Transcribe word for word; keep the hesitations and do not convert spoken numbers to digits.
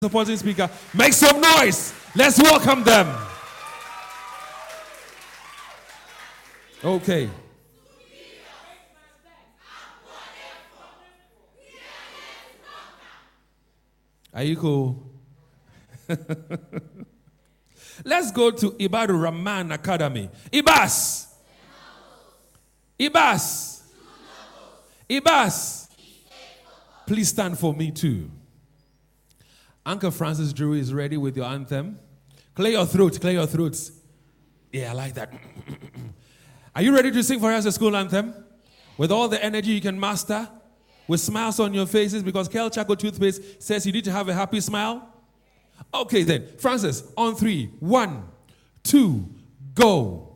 supporting speaker. Make some noise. Let's welcome them. Okay. Are you cool? Let's go to Ibadan Rahman Academy. Ibas. Ibas. Ibas. Please stand for me too. Uncle Francis Drew is ready with your anthem. Clear your throat, clear your throats. Yeah, I like that. Are you ready to sing for us a school anthem? With all the energy you can master? With smiles on your faces? Because Kel Chaco Toothpaste says you need to have a happy smile? Okay then, Francis, on three. One, two, go.